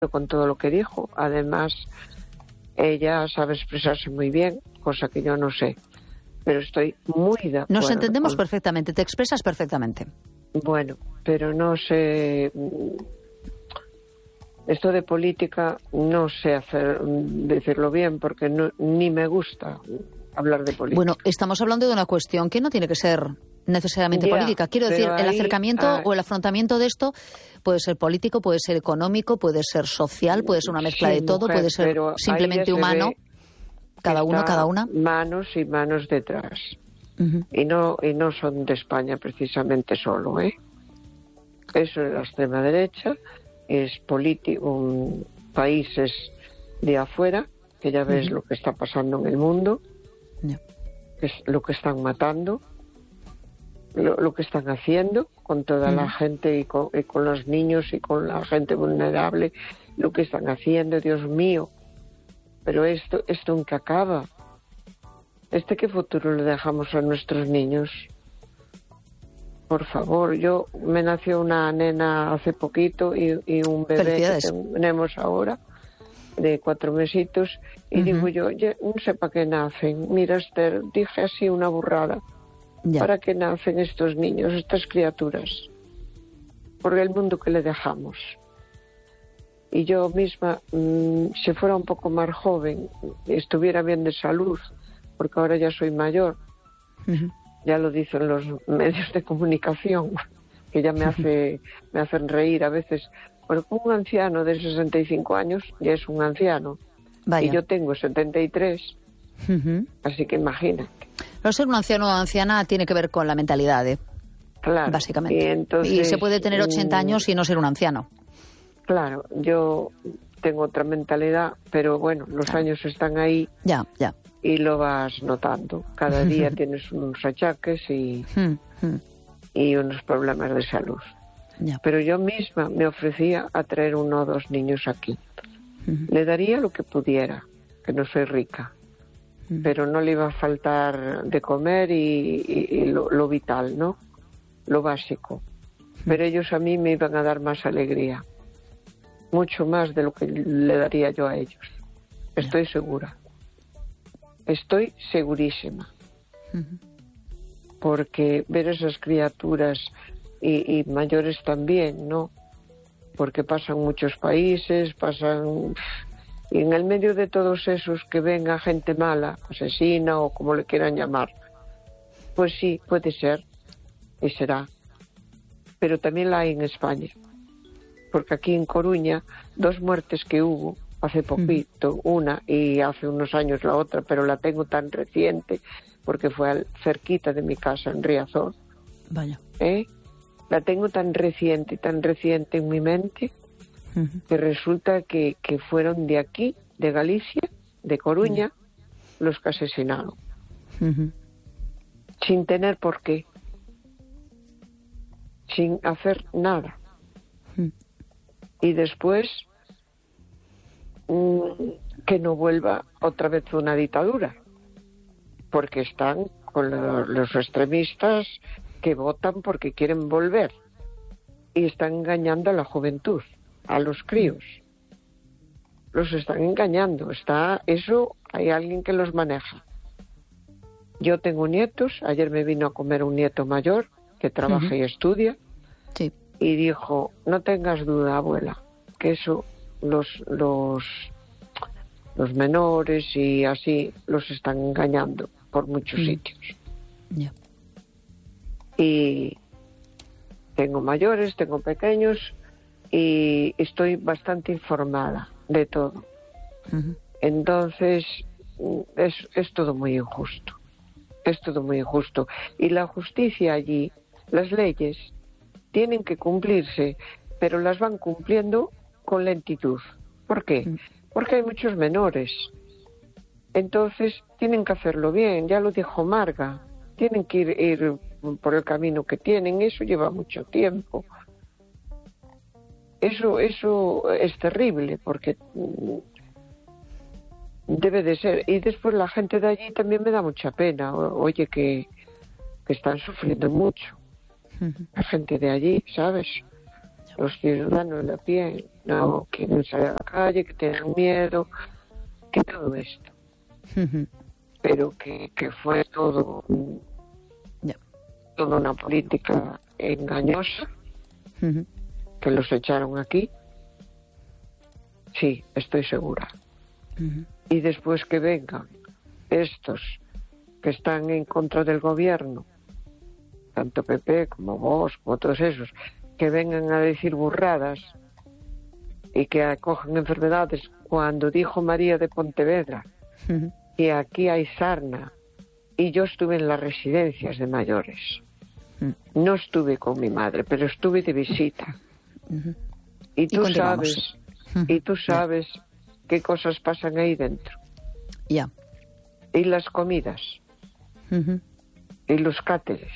con todo lo que dijo. Además, ella sabe expresarse muy bien, cosa que yo no sé. Pero estoy muy de acuerdo. Nos entendemos perfectamente, te expresas perfectamente. Bueno, pero no sé... Esto de política no sé decirlo bien porque ni me gusta hablar de política. Bueno, estamos hablando de una cuestión que no tiene que ser necesariamente política. Quiero decir, el acercamiento o el afrontamiento de esto puede ser político, puede ser económico, puede ser social, puede ser una mezcla de todo, puede ser simplemente humano. Cada uno, cada una. Manos y manos detrás. Y no son de España precisamente solo, ¿eh? Eso es la extrema derecha, es político, países de afuera, que ya ves lo que está pasando en el mundo, es lo que están matando, lo que están haciendo con toda la gente y con los niños y con la gente vulnerable, lo que están haciendo, Dios mío. Pero esto en qué acaba. ¿Qué futuro le dejamos a nuestros niños? Por favor, me nació una nena hace poquito y un bebé que tenemos ahora de 4 mesitos y digo yo, no sé para qué nacen. Mira, Esther, dije así una burrada. ¿Para qué nacen estos niños, estas criaturas? Por el mundo que le dejamos. Y yo misma, si fuera un poco más joven, estuviera bien de salud, porque ahora ya soy mayor, ya lo dicen los medios de comunicación, que ya me hacen reír a veces. Pero un anciano de 65 años ya es un anciano. Vaya. Y yo tengo 73, así que imagínate. Pero ser un anciano o anciana tiene que ver con la mentalidad, claro, básicamente. Y se puede tener 80 años y no ser un anciano. Claro, yo tengo otra mentalidad, pero bueno, los años están ahí. Ya. Y lo vas notando. Cada día tienes unos achaques y unos problemas de salud. Pero yo misma me ofrecía a traer 1 o 2 niños aquí. Le daría lo que pudiera, que no soy rica, pero no le iba a faltar de comer y lo vital, ¿no? Lo básico. Pero ellos a mí me iban a dar más alegría, mucho más de lo que le daría yo a ellos. Estoy segura. Estoy segurísima. Porque ver esas criaturas y mayores también, ¿no? Porque pasan muchos países, y en el medio de todos esos que venga gente mala, asesina o como le quieran llamar, pues sí, puede ser y será. Pero también la hay en España. Porque aquí en Coruña, 2 muertes que hubo hace poquito, una y hace unos años la otra, pero la tengo tan reciente porque fue cerquita de mi casa en Riazor. Vaya. La tengo tan reciente en mi mente que resulta que fueron de aquí, de Galicia, de Coruña, los que asesinaron. Sin tener por qué. Sin hacer nada. Y después que no vuelva otra vez una dictadura, porque están con los extremistas que votan porque quieren volver y están engañando a la juventud, a los críos. Los están engañando. Eso hay alguien que los maneja. Yo tengo nietos. Ayer me vino a comer un nieto mayor que trabaja y estudia. Sí. Y dijo, no tengas duda, abuela, que eso los menores y así los están engañando por muchos sitios. Y tengo mayores, tengo pequeños y estoy bastante informada de todo. Entonces es todo muy injusto. Es todo muy injusto. Y la justicia allí, las leyes, tienen que cumplirse, pero las van cumpliendo con lentitud. ¿Por qué? Porque hay muchos menores. Entonces tienen que hacerlo bien, ya lo dijo Marga. Tienen que ir por el camino que tienen, eso lleva mucho tiempo. Eso es terrible, porque debe de ser. Y después la gente de allí también me da mucha pena. Oye, que están sufriendo mucho. La gente de allí, ¿sabes? los ciudadanos de a pie no quieren salir a la calle, que tienen miedo, que todo esto. Pero que fue todo toda una política engañosa, que los echaron aquí. Sí, estoy segura. Y después que vengan estos que están en contra del gobierno, tanto PP como Vox, como todos esos, que vengan a decir burradas y que acogen enfermedades, cuando dijo María de Pontevedra que aquí hay sarna, y yo estuve en las residencias de mayores. No estuve con mi madre, pero estuve de visita. Y tú sabes qué cosas pasan ahí dentro. Ya. Y las comidas. Y los cáteres.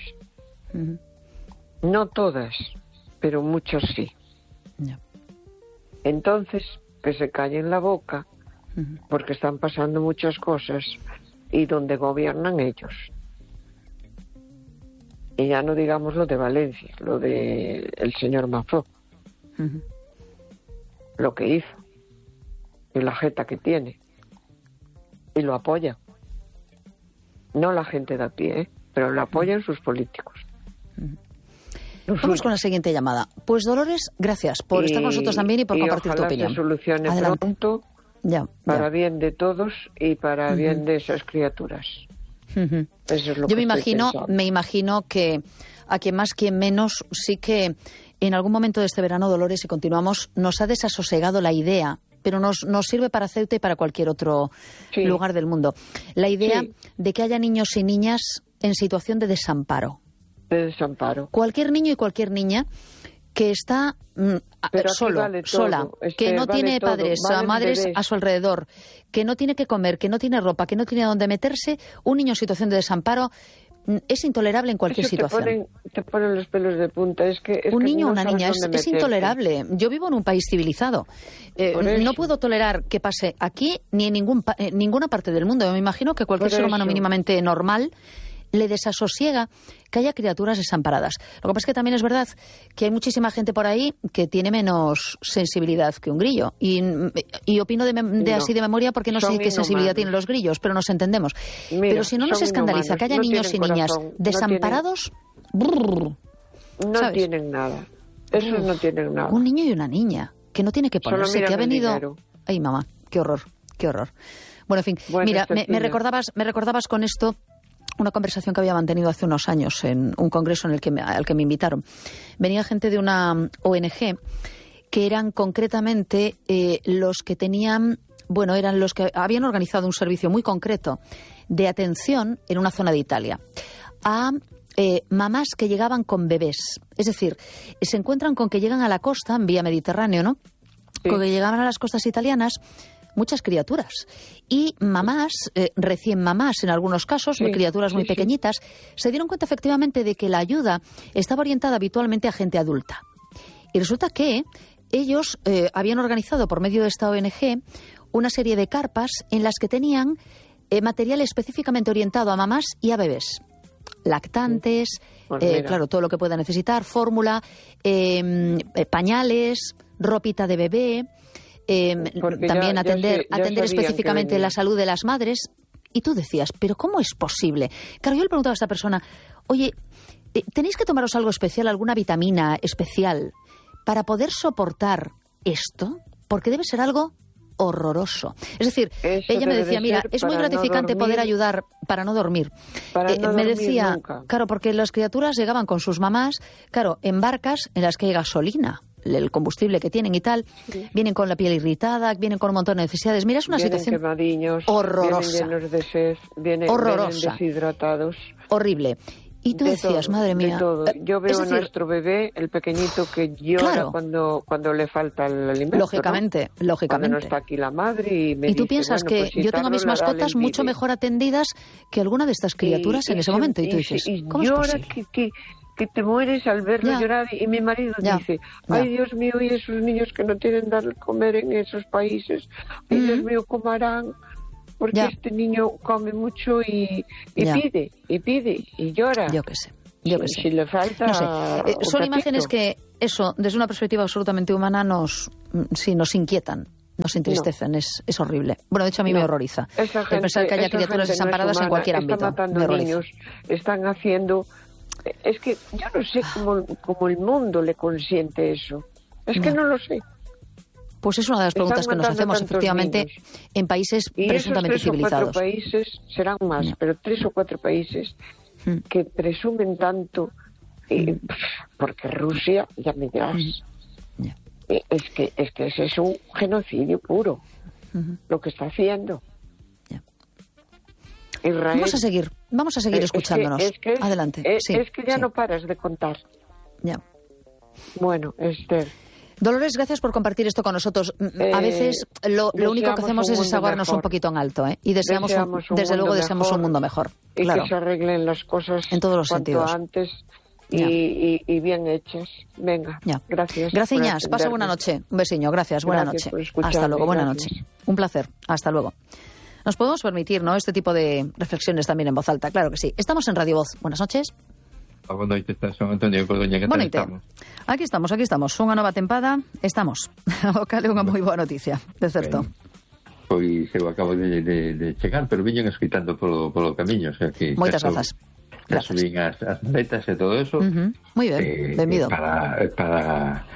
No todas, pero muchas sí. Ya. Entonces, que se callen la boca, porque están pasando muchas cosas y donde gobiernan ellos. Y ya no digamos lo de Valencia, lo de el señor Mazó, lo que hizo, y la jeta que tiene, y lo apoya. No la gente de a pie, pero lo apoyan sus políticos. Vamos con la siguiente llamada. Pues Dolores, gracias por estar con nosotros también y por compartir tu opinión. Se solucione pronto, para bien de todos y para bien de esas criaturas. Eso es lo Yo que me imagino que a quien más, quien menos, sí que en algún momento de este verano, Dolores, y continuamos, nos ha desasosegado la idea, pero nos sirve para Ceuta y para cualquier otro lugar del mundo. La idea de que haya niños y niñas en situación de desamparo. De desamparo. Cualquier niño y cualquier niña que está sola, que no tiene padres, madres a su alrededor, que no tiene que comer, que no tiene ropa, que no tiene dónde meterse, un niño en situación de desamparo es intolerable en cualquier situación. Te ponen los pelos de punta. Un niño o una niña es intolerable. Yo vivo en un país civilizado. No puedo tolerar que pase aquí ni en ninguna parte del mundo. Yo me imagino que cualquier ser humano mínimamente normal le desasosiega que haya criaturas desamparadas. Lo que pasa es que también es verdad que hay muchísima gente por ahí que tiene menos sensibilidad que un grillo. Y opino de así de memoria porque no sé qué sensibilidad tienen los grillos, pero nos entendemos. Mira, pero si no nos escandaliza que haya niños y niñas desamparados, no tienen nada. Esos no tienen nada. Un niño y una niña que no tiene que ponerse, que ha venido... Ay, mamá, qué horror, qué horror. Bueno, en fin, mira, me recordabas con esto una conversación que había mantenido hace unos años en un congreso al que me invitaron. Venía gente de una ONG que eran concretamente los que tenían, eran los que habían organizado un servicio muy concreto de atención en una zona de Italia a mamás que llegaban con bebés. Es decir, se encuentran con que llegan a la costa, en vía Mediterráneo, ¿no? Sí. Con que llegaban a las costas italianas muchas criaturas y mamás, recién mamás en algunos casos, criaturas muy pequeñitas, se dieron cuenta efectivamente de que la ayuda estaba orientada habitualmente a gente adulta. Y resulta que ellos habían organizado por medio de esta ONG una serie de carpas en las que tenían material específicamente orientado a mamás y a bebés. Lactantes, claro, todo lo que pueda necesitar, fórmula, pañales, ropita de bebé... también atender específicamente la salud de las madres. Y tú decías, ¿pero cómo es posible? Claro, yo le preguntaba a esta persona, oye, ¿tenéis que tomaros algo especial, alguna vitamina especial para poder soportar esto? Porque debe ser algo horroroso. Es decir, ella me decía, mira, es muy gratificante poder ayudar para no dormir. Me decía, claro, porque las criaturas llegaban con sus mamás, claro, en barcas en las que hay gasolina, el combustible que tienen y tal, vienen con la piel irritada, vienen con un montón de necesidades. Mira, es una situación horrorosa. Vienen llenos de sed, vienen deshidratados. Horrible. Y tú decías, madre mía... De todo. Yo veo a nuestro bebé, el pequeñito, que llora cuando le falta el alimento. Lógicamente. Cuando no está aquí la madre y me tú dice, piensas que yo tengo a mis mascotas mucho mejor atendidas que alguna de estas criaturas en ese momento. Y tú dices, ¿cómo es posible? Que te mueres al verlo llorar, y mi marido dice, ay Dios mío, y esos niños que no tienen dar de comer en esos países, ay Dios mío, ¿cómo harán? Porque este niño come mucho y pide y llora. Yo qué sé. Si le falta... No sé. Son imágenes que eso, desde una perspectiva absolutamente humana, nos inquietan. Nos entristecen, es horrible. Bueno, de hecho a mí me horroriza. El pensar que haya criaturas desamparadas en cualquier ámbito. Están matando niños, están haciendo... Es que yo no sé cómo el mundo le consiente eso. Es que no lo sé. Pues es una de las preguntas que nos hacemos efectivamente en países presuntamente civilizados. Y esos 3 o 4 países serán más, pero 3 o 4 países que presumen tanto, porque Rusia, ya me dirás... Es que ese es un genocidio puro, lo que está haciendo. Israel, vamos a seguir escuchándonos. Adelante. Es que ya no paras de contar. Ya. Bueno, Esther. Dolores, gracias por compartir esto con nosotros. A veces lo único que hacemos es desahogarnos un poquito en alto, ¿eh? Y deseamos un mundo mejor. Y que se arreglen las cosas en todos los sentidos. Antes. Y bien hechas. Venga, gracias. Gracias, pasa buena noche. Un besiño, gracias, buena noche. Hasta luego, buena noche. Un placer, hasta luego. Nos podemos permitir, ¿no?, este tipo de reflexiones también en voz alta, claro que sí. Estamos en Radio Voz. Buenas noches. Boa noite, San Antonio, Coruña, que tal estamos? Aquí estamos. Unha nova tempada, estamos. O cal é unha moi boa noticia, de certo. Pois eu acabo de chegar, pero viñen escoitando polo camiño, o sea que... Moitas grazas. Ya subín as maletas e todo eso. Moi ben, benvido. Para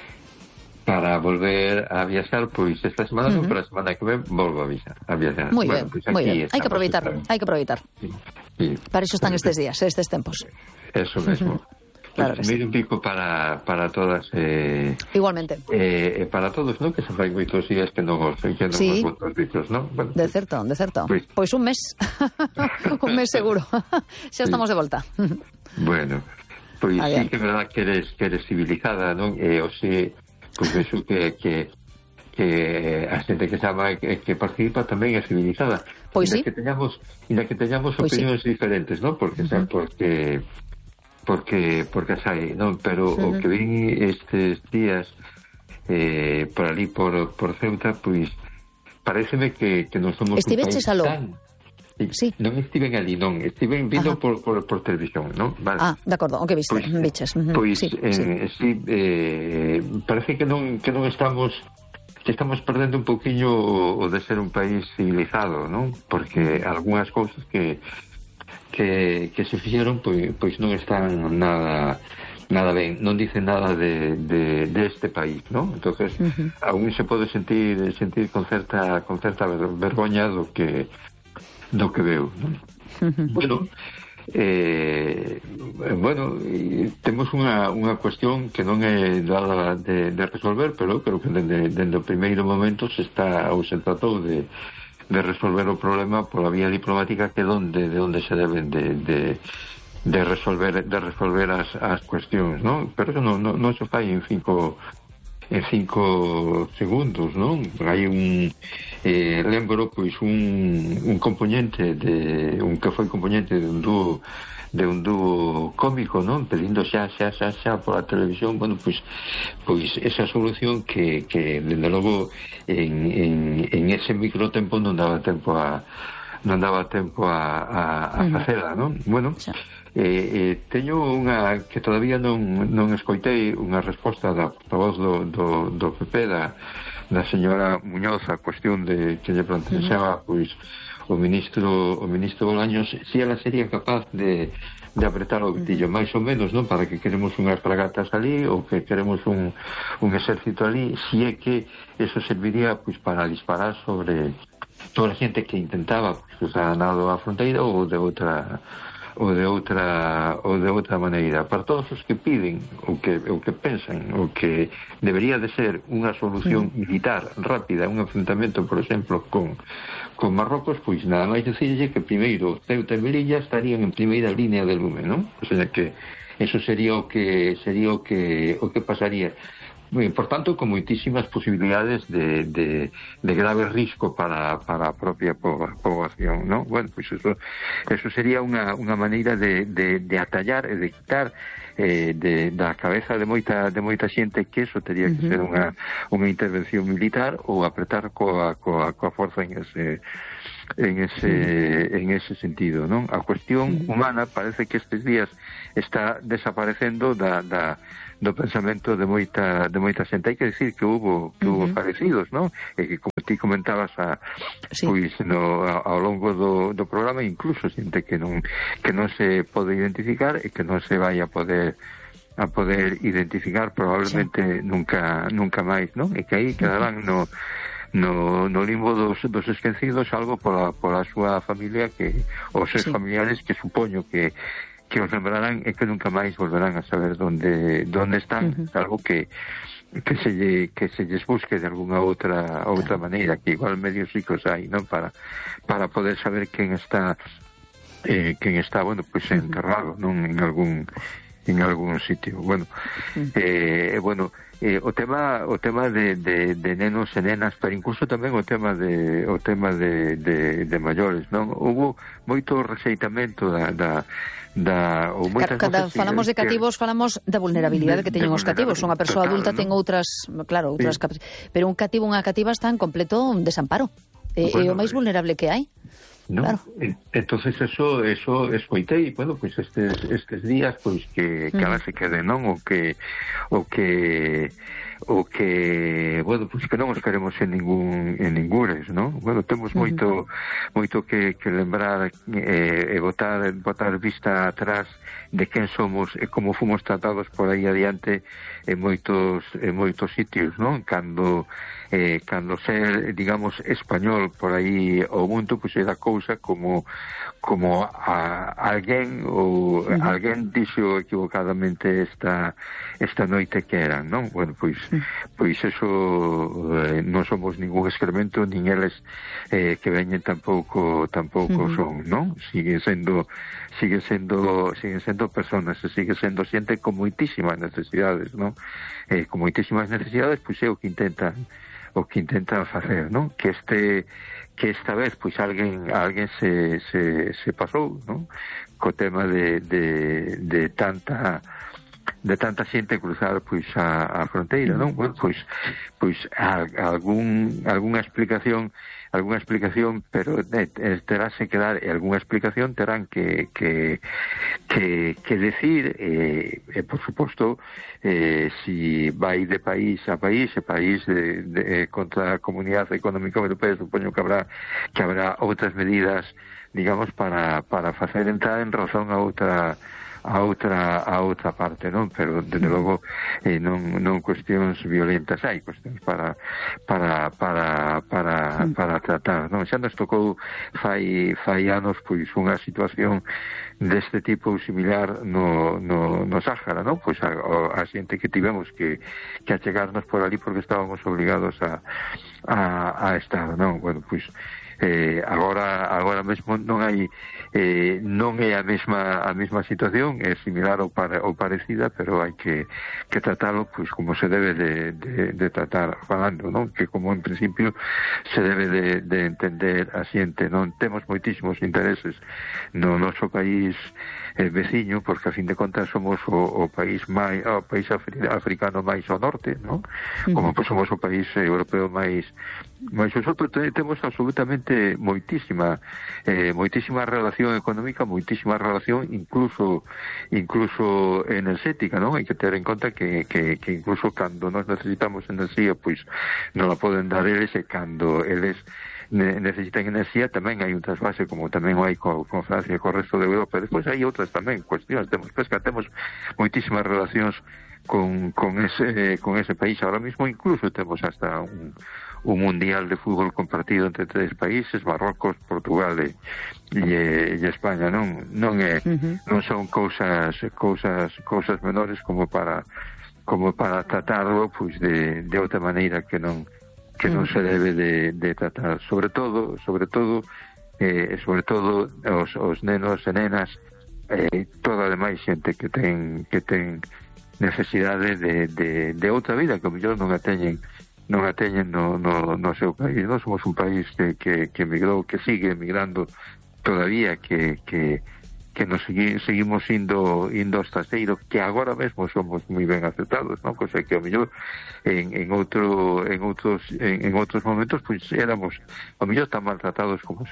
volver a viaxar, pois esta semana non, pero a semana que ven volvo a viaxar. Moi ben, pues moi ben. Hai que aproveitar. Sí. Para iso están estes días, estes tempos. Eso mesmo. Claro pues, un pico para todas. Igualmente. Para todos, ¿no? Que se fai moitos días que non os votos dichos, ¿no? Bueno, de certo. Pois un mes. Un mes seguro. Xa estamos de volta. Bueno, pois sí que é verdad que eres civilizada, non? O sea, pois eso que a xente que chama que participa tamén é civilizada. Pois sí. Que teñamos opinións diferentes, ¿no? Porque sai, non? Pero o que vin estes días por ali, por Ceuta, pois pareceme que non somos Estiveches aló? Sí. Non estiven ali, non. Estiven vindo por televisión, non? Vale. De acordo, o que viste? Biches. Pois, sí, parece que non estamos... que estamos perdendo un pouquiño o de ser un país civilizado, non? Porque algunhas cousas que se fixeron pois non están nada ben, non dicen nada de este país, non? Entonces, aún se pode sentir con certa vergoña do que veo, non? Bueno, temos unha cuestión que non é nada de resolver, pero creo que dende o primeiro momento se tratou de resolver o problema pola vía diplomática, que de onde se deben de resolver as cuestións, non? Pero eso non se fai en 5 segundos, non? Hai lembro pois un componente que foi componente de un dúo cómico, non? Pedindo xa pola televisión. Bueno, pois esa solución que dende logo en ese microtempo non daba tempo a facela, non? Bueno, teño unha que todavía non escoitei unha resposta da voz do PP, da señora Muñoz, a cuestión de que lle planteaba pois o ministro Bolaños, si ela sería capaz de apretar o gatillo, máis ou menos, non? Para que queremos unhas fragatas ali ou que queremos un exército ali, si é que eso serviría pois para disparar sobre toda a xente que intentaba cruzar nado a fronteira ou de outra maneira. Para todos os que piden o que pensan o que debería de ser unha solución militar rápida, un enfrentamento, por exemplo, con Marrocos, pois nada máis decirlle que primeiro Ceuta e Melilla estarían en primeira línea de lume, non? O sea que eso sería o que pasaría. Por tanto, con moitísimas posibilidades de grave risco para a propia poboación, ¿no? Bueno, pues eso sería unha maneira de atallar e de quitar da cabeza de moita xente que eso teria que ser unha intervención militar ou apretar coa forza en ese sentido, non? A cuestión humana parece que estes días está desaparecendo pensamento de moita xente. Hai que decir que hubo fallecidos, non? E que, como ti comentabas pois ao longo do programa, incluso xente que non se pode identificar e que non se vai a poder identificar probablemente nunca máis, non? E que aí quedarán no limbo dos esquecidos, salvo pola súa familia, que os seus familiares, que supoño que os lembrarán e que nunca máis volverán a saber onde están, algo que se lles busque de alguna outra maneira, que igual medios sí que os hai, non? Para poder saber quen está bueno, pois enterrado, non? En algún sitio. Bueno, o tema de nenos e nenas, pero incluso tamén o tema de maiores, non? Hubo moito rexeitamento Cando falamos de cativos, falamos da vulnerabilidade que teñen os cativos. Unha persoa adulta ten outras capacidades, pero un cativo, unha cativa está en completo desamparo. É o máis vulnerable que hai. No, claro. Entonces eso escoitei, bueno, pois estes días, pois que ala se quede, non? O que bueno, pois que non os queremos en ningures, non? Bueno, temos moito que lembrar e botar vista atrás de quen somos e como fomos tratados por aí adiante en moitos sitios, non? Cando ser, digamos, español por aí ao mundo, pois era cousa como alguén dixo equivocadamente esta noite que eran, non? Bueno, pois eso non somos ningún excremento, nin eles que veñen tampouco son, non? Siguen sendo personas, e sigue sendo xente con moitísimas necesidades, non? Con moitísimas necesidades, pois é o que intentan facer, non? Que esta vez pois alguén se pasou, non? Co tema de tanta xente cruzar pois a fronteira, non? Bueno, pois algunha explicación, pero terase que dar, e algunha explicación terán que decir, por suposto, si vai de país a país, contra a Comunidade Económica Europea, supoño que habrá outras medidas, digamos, para facer entrar en razón a outra parte, non? Pero desde logo non cuestións violentas, hai cuestións para tratar, non? Xa nos tocou fai anos pois unha situación deste tipo similar no Sáhara, non? Pois a xente que tivemos que achegarnos por ali porque estábamos obligados a estar, non? Bueno, pois agora mesmo non é a mesma situación, é similar ou parecida, pero hai que tratalo pois como se debe de tratar, falando, non? Que como en principio se debe de entender a xente, non? Temos moitísimos intereses no noso país veciño, porque a fin de contas somos o país africano máis ao norte, non? Como pois somos o país europeo máis nosotros temos absolutamente moitísima relación económica, moitísima relación incluso enerxética, non? Hai que ter en conta que incluso cando nós necesitamos enerxía, pois non la poden dar eles, e cando eles necesitan enerxía tamén hai un trasvase, como tamén hai con Francia e co resto de Europa. Despois hai outras tamén cuestións, temos pesca, temos moitísimas relacións con ese país. Ahora mismo incluso temos hasta un mundial de fútbol compartido entre 3 países, Marrocos, Portugal e España, non son cousas menores como para tratarlo pois de outra maneira que non se debe de tratar, sobre todo os nenos e nenas, toda a demais xente que ten necesidade de outra vida que a mellor non a teñen no seu país. Nós somos un país que emigrou, que sigue emigrando todavía, que nos seguimos indo aos traseiros, que agora mesmo somos moi ben aceptados, non? Cosa que ao mellor en outros momentos pois éramos ao mellor tan maltratados como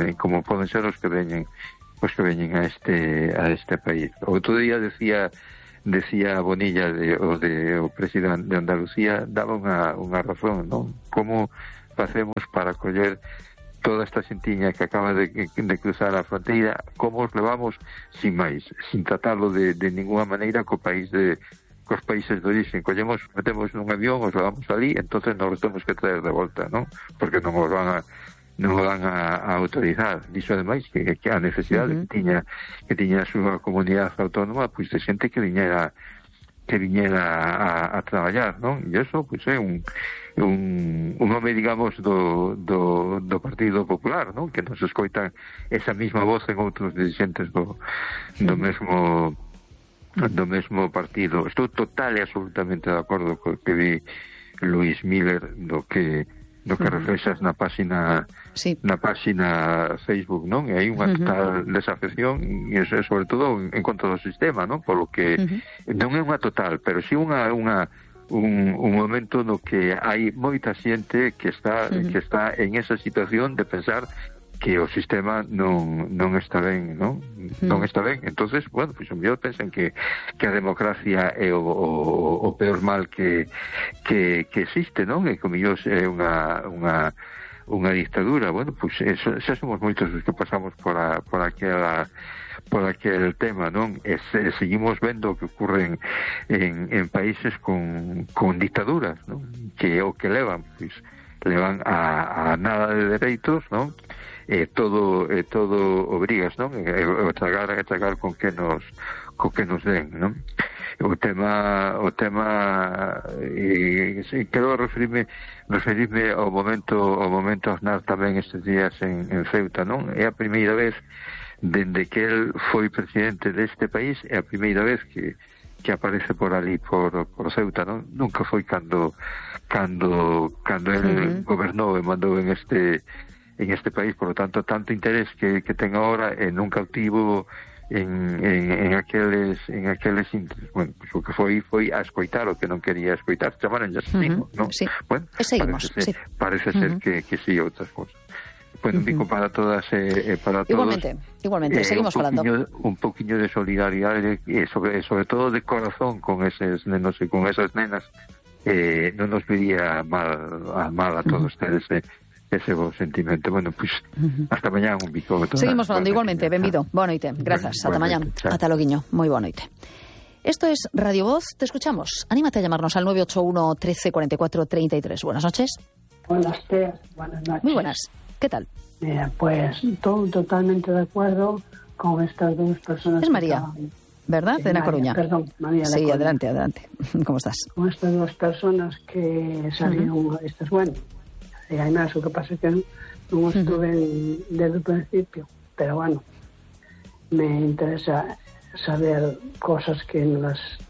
poden ser os que veñen a este país. Outro día decía decía Bonilla o presidente de Andalucía, daba unha razón, non? Como facemos para coller toda esta xentiña que acaba de cruzar a fronteira, como os levamos sin máis, sin tratarlo de ninguna maneira cos países de origen. Collemos, metemos nun avión, os levamos ali, entonces nos los temos que traer de volta, non? Porque non os van a autorizar. Dixo ademais que a necesidade que tiña a súa comunidade autónoma, pois de xente que viñera a traballar, non? E iso, pois é un home, digamos, do Partido Popular, non? Que nos escoitan esa mesma voz en outros dirigentes do mesmo partido. Estou total e absolutamente de acordo co que vi Luis Miller do que reflexas na páxina Facebook, non? E hai unha total desafección, e sobre todo en contra do sistema, non? Polo que non é unha total, pero si un momento no que hai moita xente que está en esa situación de pensar que o sistema non está ben, non? Non está ben. Entonces, bueno, pois o mellor pensan que a democracia é o peor mal que existe, non? E que o mellor é unha dictadura. Bueno, pois xa somos moitos os que pasamos por aquel tema, non? E seguimos vendo o que ocurre en países con dictaduras, non? Que o que levan, pois levan a nada de dereitos, non? Todo obrigas, non? O tragar con que nos den, non? O tema quero referirme ao momento Aznar tamén estes días en Ceuta, non? É a primeira vez dende que el foi presidente deste país, é a primeira vez que aparece por ali, por Ceuta, non? Nunca foi cando el gobernou e mandou en este país, por lo tanto, tanto interés que ten agora en un cautivo en aqueles bueno, pues o que foi a escoitar o que non quería escoitar, chamaron ya asesino, non? Sí. Bueno, parece ser que sí, outras cosas. Bueno, digo para todas para todos. Igualmente, seguimos falando. Un poquinho de solidaridade sobre todo de corazón con eses nenos e con esas nenas, non nos viría mal a todos ustedes ese bo sentimento. Bueno, pues hasta mañá un bico. Seguimos falando igualmente, benvido. Boa noite. Grazas. Ata mañá. Ata loguiño. Moi boa noite. Esto es Radio Voz, te escuchamos. Anímate a llamarnos al 981 13 44 33. Buenas noches. Buenas noches. Muy buenas. ¿Qué tal? Mira, pues totalmente de acuerdo con estas dos personas. Es María, ¿verdad? De La Coruña. Perdón, María. Sí, adelante. ¿Cómo estás? Con estas dos personas que salieron, bueno, hay más, lo que pasa es que no estuve desde el principio, pero bueno, me interesa saber cosas que no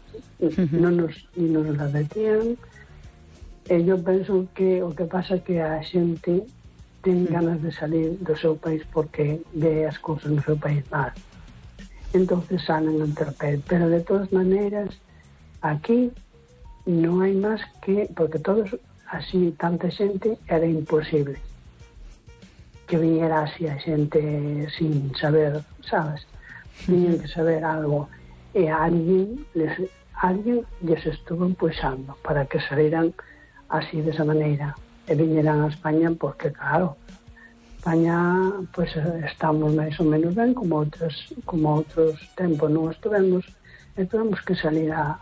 nos las decían. Eu penso que o que pasa é que a xente ten ganas de salir do seu país porque ve as cousas no seu país mal. Entonces salen a interpel. Pero de todas maneiras, aquí non hai máis que... Porque todos, así, tanta xente, era imposible que viniera así a xente sin saber, sabes? Tiñen que saber algo. E alguén lles estuvo impulsando para que salieran así, de esa maneira. E viñeran a España porque, claro, España, pues estamos máis ou menos ben, como outros tempos non estuvemos, e tuvemos que salir a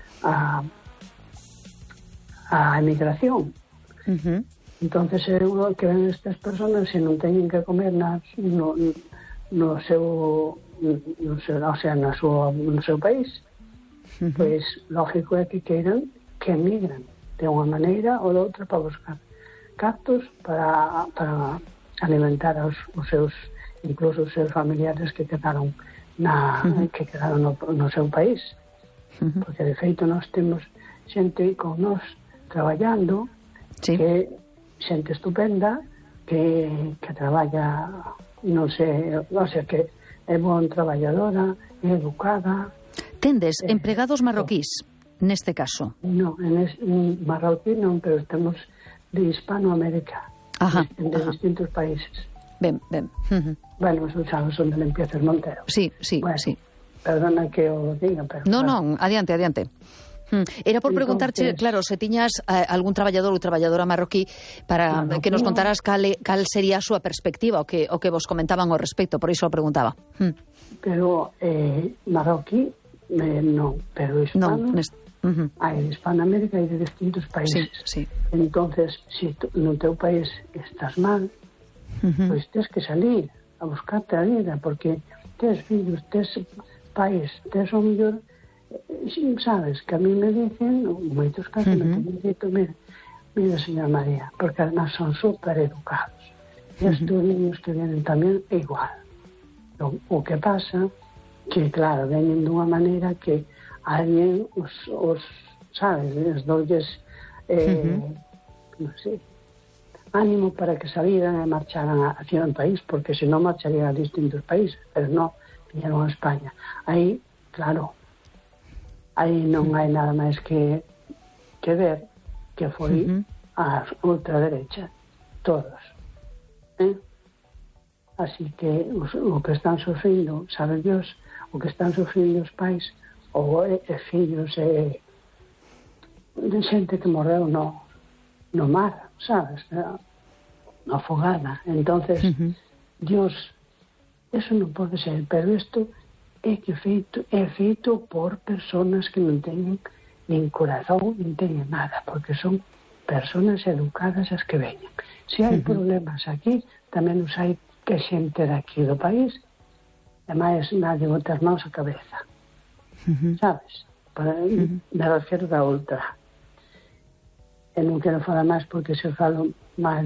emigración. Entonces, que ven estas personas, se non teñen que comer no seu país, pois lógico é que queiran que emigran de unha maneira ou de outra para buscar cartos para alimentar os seus, incluso os seus familiares que quedaron no seu país. Porque de feito nós temos xente con nós traballando, que xente estupenda que traballa, non sei, o sea, que é bon traballadora, é educada. Tendes empregados marroquís neste caso? No, en marroquí non, pero estamos de Hispanoamérica, de distintos países. Ben. Bueno, esos son de Limpiezas Montero. Sí. Bueno, sí. Perdona que o diga, pero... No, adiante. Era por preguntarche, claro, se tiñas algún traballador ou traballadora marroquí para que nos contaras cal sería a súa perspectiva, o que vos comentaban ao respecto, por iso o preguntaba. Pero marroquí, non, pero hispano, hai de Hispanoamérica e de distintos países. Sí. Entonces, se no teu país estás mal, pois tens que salir a buscarte a vida, porque tes fillos, tes pais, tes o mellor... Sabes, que a mí me dicen, en moitos casos me teñen dito, mira, señora María, porque además son super educados. E estes niños que vienen tamén é igual. O que pasa, que claro, venen dunha maneira que alguén os sabes, les doulles non sei, ánimo para que saliran e marcharan hacia un país, porque senón marcharían a distintos países, pero non, viñeron a España. Aí, claro, aí non hai nada máis que ver que foi a ultraderecha, todos. Así que o que están sofrindo, sabe Dios, o que están sofrindo os pais ou fillos de xente que morreu no mar, sabes, afogada. Entonces, Dios, eso non pode ser, pero isto é feito por personas que non teñen nin corazón, nin teñen nada, porque son personas educadas as que veñen. Se hai problemas aquí, tamén os hai que xente daqui do país, e máis nadie botarnos a cabeza. Sabes? Me refiro da outra. E non quero falar máis porque se falo máis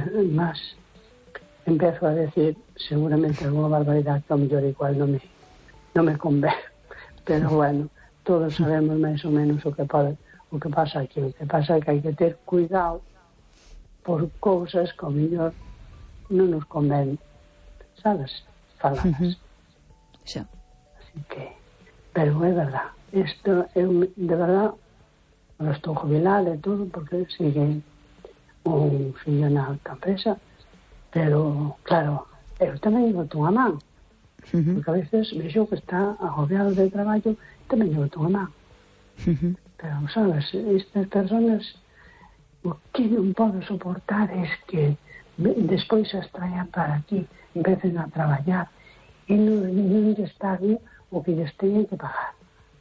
empezo a decir seguramente alguna barbaridade que ao mellor igual non me convén, pero bueno, todos sabemos máis ou menos o que pasa aquí. O que pasa é que hai que ter cuidado por cousas que ao mellor non nos convén, sabes, faladas. Xa. Así que, pero é verdad, isto eu de verdad non estou jubilada e todo porque sigue un fillo na alta empresa, pero claro, eu tamén boto unha man. Porque a veces vexo que está agobiado de traballo, tamén lle boto unha man. Pero, sabes, estas personas o que non podo soportar es que despois as traian para aquí, empecen a traballar e non lles paguen o que lles teñen que pagar.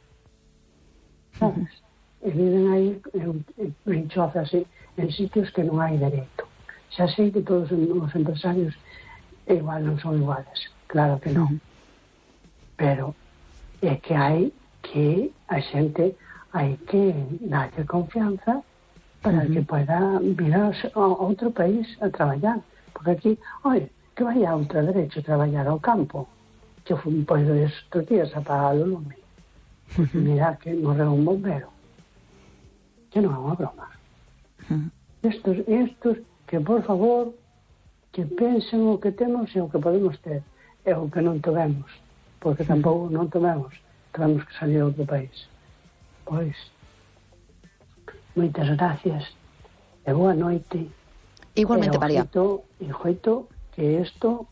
Sabes? E viven aí en chozas en sitios que non hai dereito. Xa sei que todos os empresarios igual non son iguales. Claro que non. Pero é que hai que a xente hai que darlle confianza para que poida vir a outro país a traballar. Porque aquí, oi, que vai a outra derecho a traballar ao campo. Que pois estes días apagar o lume. Mira que morreu un bombero. Que non é unha broma. Estos que, por favor, que pensen o que temos e o que podemos ter. É o que non tovemos, porque tampouco non tovemos que salir a outro país. Pois, moitas gracias e boa noite. Igualmente, María. E joito que isto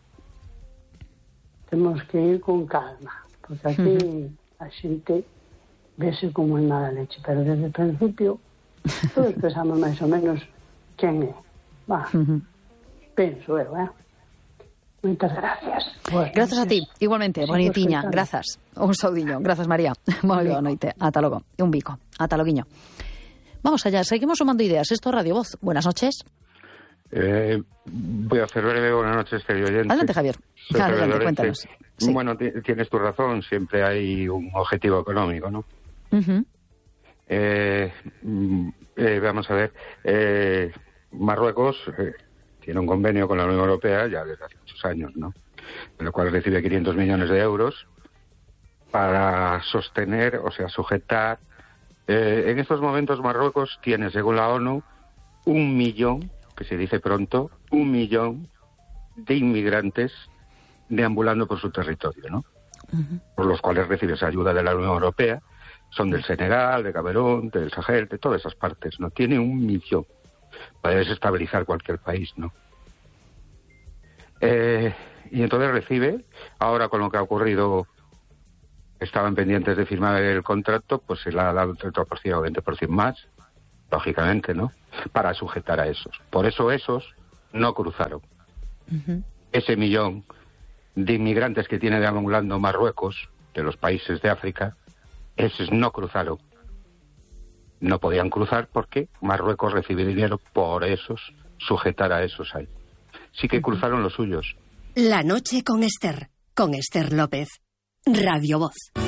temos que ir con calma, porque aquí a xente vese como en mala leche, pero desde o principio todos pensamos máis ou menos quen é. Penso eu, Moitas gracias. Gracias a ti, igualmente, bonitiña, grazas. Un saudiño, grazas María. Moi boa noite, ata logo. Un bico, ata loguiño. Vamos allá, seguimos sumando ideas. Esto es Radio Voz. Buenas noches. Voy a hacer breve. Buenas noches, querido oyente. Adelante, Javier. Adelante, cuéntanos. Sí. Bueno, tienes tu razón, siempre hay un objetivo económico, ¿no? Vamos a ver. Marruecos tiene un convenio con la Unión Europea ya desde hace muchos años, ¿no? En el cual recibe 500 millones de euros para sostener, o sea, sujetar. En estos momentos Marruecos tiene, según la ONU, 1 millón, que se dice pronto, 1 millón de inmigrantes deambulando por su territorio, ¿no? Por los cuales recibe esa ayuda de la Unión Europea. Son del Senegal, de Camerún, del Sahel, de todas esas partes, ¿no? Tiene 1 millón. Para desestabilizar cualquier país, ¿no? Y entonces recibe, ahora con lo que ha ocurrido estaban pendientes de firmar el contrato, pues se le ha dado un 30% o 20% más, lógicamente, ¿no? Para sujetar a esos. Por eso esos no cruzaron. Ese millón de inmigrantes que tiene deambulando Marruecos, de los países de África, esos no cruzaron. No podían cruzar porque Marruecos recibe dinero por esos, sujetar a esos ahí. Sí que cruzaron los suyos. La noche con Esther López, Radio Voz.